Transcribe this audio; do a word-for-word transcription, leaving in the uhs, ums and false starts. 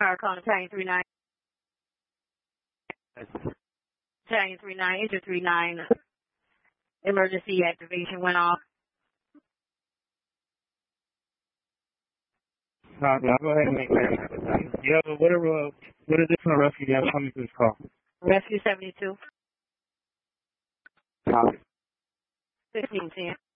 Power calling Italian three nine. Italian three nine, Agent three nine. Emergency activation went off. Uh, yeah, go ahead and make that. Yeah, but whatever, uh, what additional rescue do you have coming to this call? Rescue seventy-two. Copy. fifteen ten.